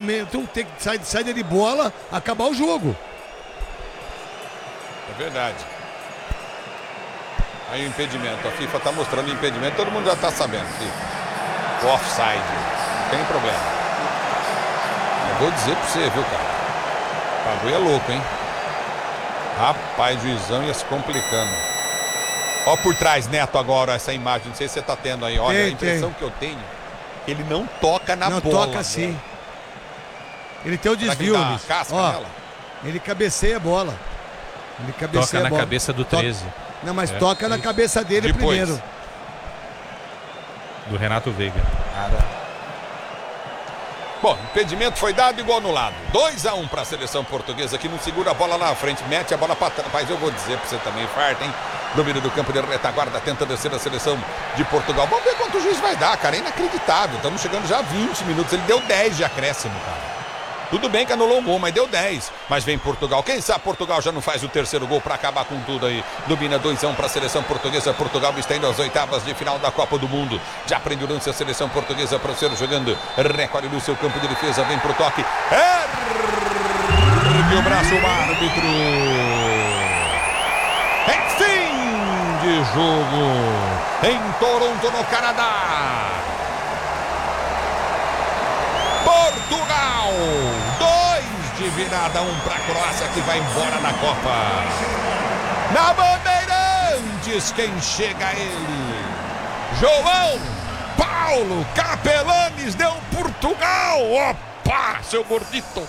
então tem que sair de bola, acabar o jogo. É verdade. Aí o impedimento, a FIFA tá mostrando o impedimento, todo mundo já tá sabendo, FIFA. O offside, não tem problema. Eu vou dizer pra você, viu, cara? O bagulho é louco, hein? Rapaz, juizão ia se complicando. Ó por trás, Neto, agora, essa imagem, não sei se você tá tendo aí. Olha, a impressão que eu tenho, ele não toca na bola. Não toca sim. Ele tem o desvio, casca ó, nela? Ele cabeceia a bola. Ele cabeceia toca na cabeça do 13. Não, mas toca na cabeça dele depois. primeiro. Do Renato Veiga. Bom, impedimento foi dado e gol anulado. 2-1 para a seleção portuguesa, que não segura a bola lá na frente, mete a bola para trás. Mas eu vou dizer para você também, farta, hein? Domínio do campo de retaguarda, tenta descer a seleção de Portugal. Vamos ver quanto o juiz vai dar, cara. É inacreditável. Estamos chegando já a 20 minutos. Ele deu 10 de acréscimo, cara. Tudo bem que anulou um gol, mas deu 10. Mas vem Portugal. Quem sabe Portugal já não faz o terceiro gol para acabar com tudo aí. Domina 2-1 para a seleção portuguesa. Portugal está indo às oitavas de final da Copa do Mundo. Já prende o lance a seleção portuguesa para ser jogando. Recolhe no seu campo de defesa. Vem pro toque. Ergue o braço o árbitro. Em fim de jogo. Em Toronto, no Canadá. Portugal, 2 de virada, 1 para a Croácia que vai embora da Copa. Na Bandeirantes, quem chega é ele, João Paulo Capelanes, deu Portugal. Opa, seu gordito.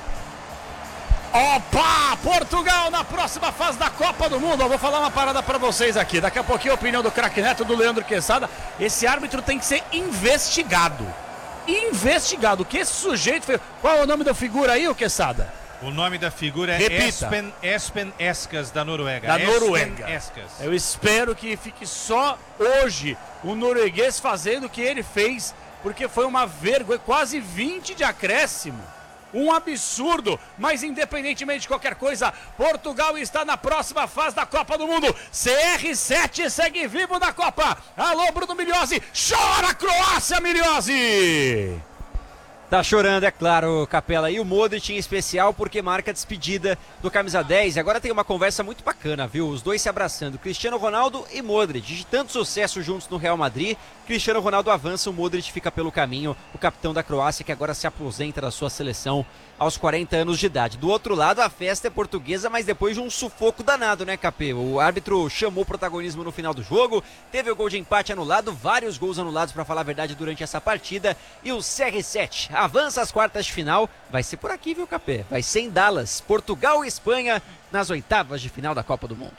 Opa! Portugal na próxima fase da Copa do Mundo. Eu vou falar uma parada pra vocês aqui. Daqui a pouquinho a opinião do craque Neto, do Leandro Quesada. Esse árbitro tem que ser investigado. Investigado. O que esse sujeito fez? Qual é o nome da figura aí, o Quesada? O nome da figura é Espen Eskas, da Noruega. Da Noruega. Eskas. Eu espero que fique só hoje o norueguês fazendo o que ele fez, porque foi uma vergonha, quase 20 de acréscimo. Um absurdo, mas independentemente de qualquer coisa, Portugal está na próxima fase da Copa do Mundo. CR7 segue vivo na Copa. Alô, Bruno Miliozzi, chora Croácia, Miliozzi! Tá chorando, é claro, Capela. E o Modric em especial, porque marca a despedida do camisa 10. E agora tem uma conversa muito bacana, viu? Os dois se abraçando, Cristiano Ronaldo e Modric. De tanto sucesso juntos no Real Madrid, Cristiano Ronaldo avança, o Modric fica pelo caminho. O capitão da Croácia, que agora se aposenta da sua seleção aos 40 anos de idade. Do outro lado, a festa é portuguesa, mas depois de um sufoco danado, né, Capê? O árbitro chamou o protagonismo no final do jogo, teve o gol de empate anulado, vários gols anulados, pra falar a verdade, durante essa partida. E o CR7 avança às quartas de final. Vai ser por aqui, viu, Capê? Vai ser em Dallas, Portugal e Espanha, nas oitavas de final da Copa do Mundo.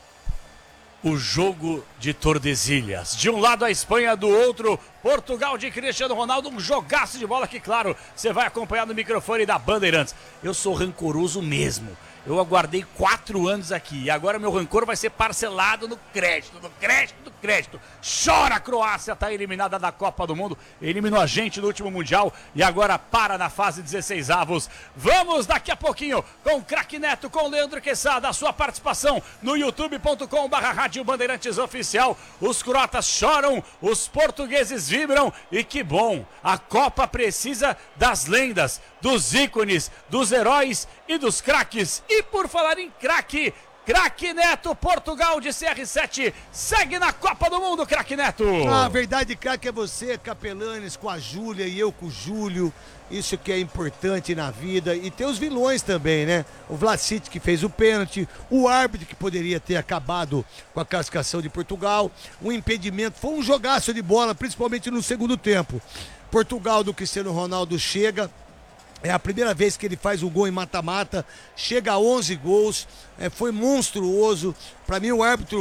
O jogo de Tordesilhas. De um lado a Espanha, do outro Portugal de Cristiano Ronaldo. Um jogaço de bola que, claro, você vai acompanhar no microfone da Bandeirantes. Eu sou rancoroso mesmo. Eu aguardei 4 anos aqui e agora meu rancor vai ser parcelado no crédito, no crédito, no crédito. Chora, a Croácia, tá eliminada da Copa do Mundo, eliminou a gente no último Mundial e agora para na fase 16avos. Vamos daqui a pouquinho com o craque Neto, com o Leandro Quesada, a sua participação no youtube.com/Rádio Bandeirantes Oficial. Os croatas choram, os portugueses vibram e que bom, a Copa precisa das lendas, dos ícones, dos heróis e dos craques. E por falar em craque, craque Neto, Portugal de CR7 segue na Copa do Mundo, craque Neto. A verdade, craque, é você, Capelanes, com a Júlia e eu com o Júlio. Isso que é importante na vida. E tem os vilões também, né? O Vlasic, que fez o pênalti, o árbitro que poderia ter acabado com a classificação de Portugal, o impedimento. Foi um jogaço de bola, principalmente no segundo tempo. Portugal do Cristiano Ronaldo chega. É a primeira vez que ele faz um gol em mata-mata, chega a 11 gols, foi monstruoso. Para mim o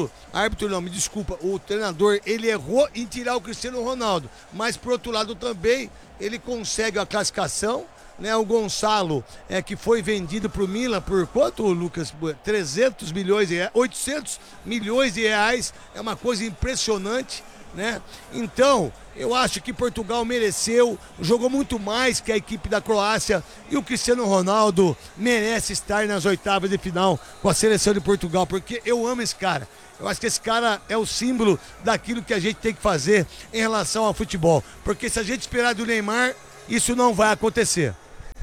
o treinador, ele errou em tirar o Cristiano Ronaldo, mas por outro lado também ele consegue a classificação, né? O Gonçalo, que foi vendido para o Milan por quanto, Lucas? 800 milhões de reais, é uma coisa impressionante, né? Então, eu acho que Portugal mereceu, jogou muito mais que a equipe da Croácia e o Cristiano Ronaldo merece estar nas oitavas de final com a seleção de Portugal, porque eu amo esse cara. Eu acho que esse cara é o símbolo daquilo que a gente tem que fazer em relação ao futebol, porque se a gente esperar do Neymar, isso não vai acontecer.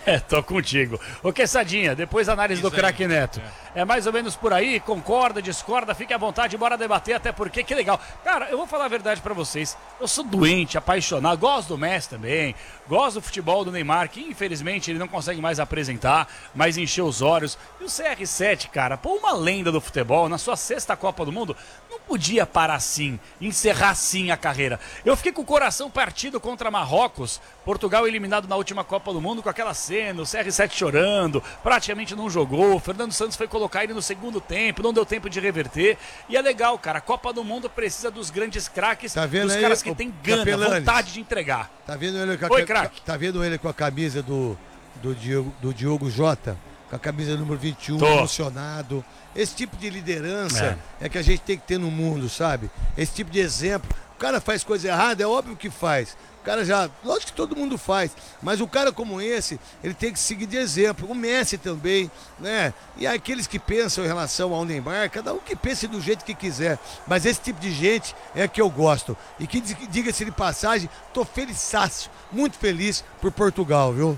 Tô contigo. Ô, Quessadinha, depois a análise do craque Neto. É mais ou menos por aí, concorda, discorda, fique à vontade, bora debater, até porque que legal. Cara, eu vou falar a verdade pra vocês, eu sou doente, apaixonado, gosto do Messi também, gosto do futebol do Neymar, que infelizmente ele não consegue mais apresentar, mas encheu os olhos. E o CR7, cara, pô, uma lenda do futebol, na sua 6ª Copa do Mundo, não podia parar assim, encerrar assim a carreira. Eu fiquei com o coração partido contra Marrocos, Portugal eliminado na última Copa do Mundo com aquela cena, o CR7 chorando, praticamente não jogou, Fernando Santos foi colocar ele no segundo tempo, não deu tempo de reverter, e é legal, cara, a Copa do Mundo precisa dos grandes craques, dos caras que têm gana, vontade de entregar. Tá vendo ele com Oi, craque. Tá vendo ele com a camisa do Diogo Jota? Com a camisa número 21, emocionado. Esse tipo de liderança é que a gente tem que ter no mundo, sabe? Esse tipo de exemplo. O cara faz coisa errada, é óbvio que faz. O cara já, lógico que todo mundo faz, mas o cara como esse, ele tem que seguir de exemplo. O Messi também, né? E aqueles que pensam em relação ao Neymar, cada um que pense do jeito que quiser. Mas esse tipo de gente é que eu gosto. E que diga-se de passagem, tô felizaço, muito feliz por Portugal, viu?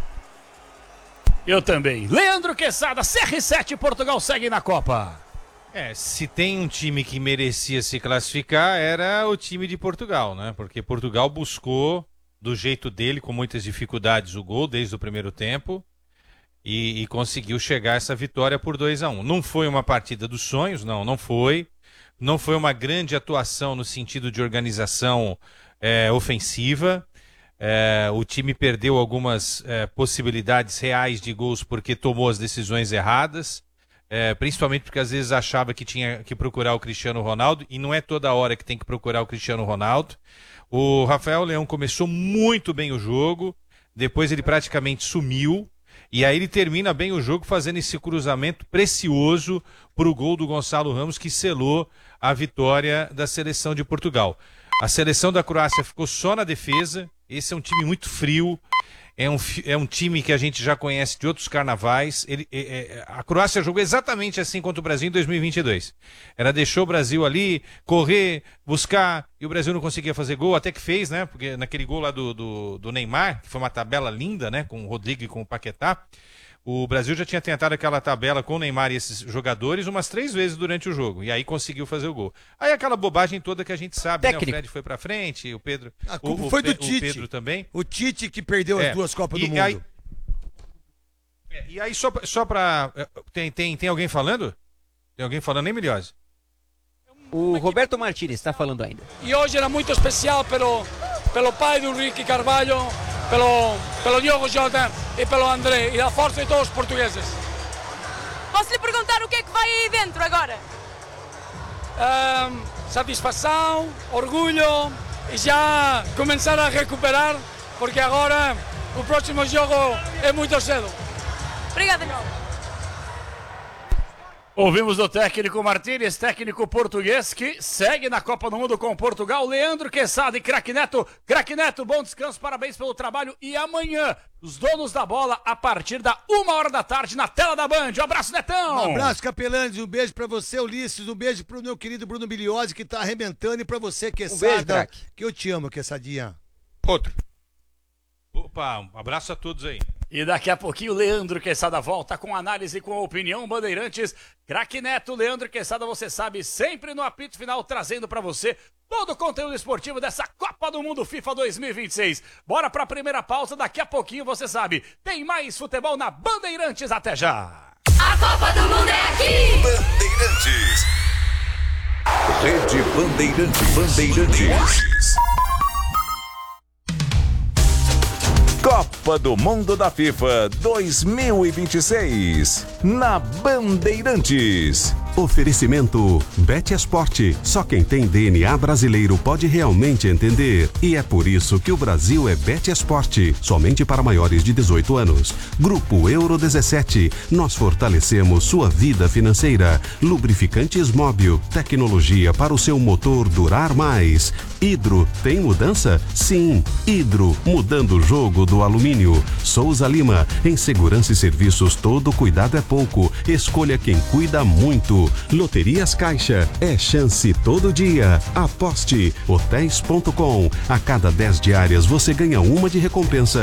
Eu também. Leandro Quesada, CR7, Portugal segue na Copa. Se tem um time que merecia se classificar, era o time de Portugal, né? Porque Portugal buscou, do jeito dele, com muitas dificuldades, o gol desde o primeiro tempo e conseguiu chegar a essa vitória por 2-1. Não foi uma partida dos sonhos, não foi. Não foi uma grande atuação no sentido de organização ofensiva. O time perdeu algumas possibilidades reais de gols porque tomou as decisões erradas. Principalmente porque às vezes achava que tinha que procurar o Cristiano Ronaldo, e não é toda hora que tem que procurar o Cristiano Ronaldo. O Rafael Leão começou muito bem o jogo, depois ele praticamente sumiu, e aí ele termina bem o jogo fazendo esse cruzamento precioso para o gol do Gonçalo Ramos, que selou a vitória da seleção de Portugal. A seleção da Croácia ficou só na defesa. Esse é um time muito frio. É um time que a gente já conhece de outros carnavais. A Croácia jogou exatamente assim contra o Brasil em 2022. Ela deixou o Brasil ali correr, buscar, e o Brasil não conseguia fazer gol, até que fez, né? Porque naquele gol lá do Neymar, que foi uma tabela linda, né? Com o Rodrigo e com o Paquetá, o Brasil já tinha tentado aquela tabela com o Neymar e esses jogadores umas 3 vezes durante o jogo, e aí conseguiu fazer o gol. Aí aquela bobagem toda que a gente sabe, né? O Fred foi pra frente, o Pedro... A culpa foi do Tite. O Pedro também. O Tite que perdeu as 2 Copas do Mundo. E aí, só pra... Tem alguém falando? Tem alguém falando, hein, Miliose? O Roberto Martínez está falando ainda. E hoje era muito especial pelo pai do Ricky Carvalho, pelo Diogo Jota e pelo André, e a força de todos os portugueses. Posso lhe perguntar o que é que vai aí dentro agora? Satisfação, orgulho e já começar a recuperar, porque agora o próximo jogo é muito cedo. Obrigada, não. Ouvimos do técnico Martínez, técnico português, que segue na Copa do Mundo com Portugal. Leandro Quesada e craque Neto. Craque Neto, bom descanso, parabéns pelo trabalho. E amanhã, os donos da bola, a partir da 1h da tarde, na tela da Band. Um abraço, Netão! Um abraço, Capelanes. Um beijo pra você, Ulisses. Um beijo pro meu querido Bruno Biliose, que tá arrebentando. E pra você, Quesada. Um beijo, craque. Que eu te amo, Quessadinha. Outro. Opa, um abraço a todos aí. E daqui a pouquinho, Leandro Quesada volta com análise, com opinião, Bandeirantes. Craque Neto, Leandro Quesada, você sabe, sempre no apito final, trazendo pra você todo o conteúdo esportivo dessa Copa do Mundo FIFA 2026. Bora pra primeira pausa, daqui a pouquinho, você sabe, tem mais futebol na Bandeirantes. Até já! A Copa do Mundo é aqui! Bandeirantes. Rede Bandeirantes. Copa do Mundo da FIFA 2026 na Bandeirantes. Oferecimento Betesport. Só quem tem DNA brasileiro pode realmente entender. E é por isso que o Brasil é Betesport. Somente para maiores de 18 anos. Grupo Euro 17. Nós fortalecemos sua vida financeira. Lubrificantes Móbil. Tecnologia para o seu motor durar mais. Hidro. Tem mudança? Sim. Hidro. Mudando o jogo do alumínio. Souza Lima. Em segurança e serviços, todo cuidado é pouco. Escolha quem cuida muito. Loterias Caixa, é chance todo dia. Aposte. Hotéis.com. A cada 10 diárias você ganha uma de recompensa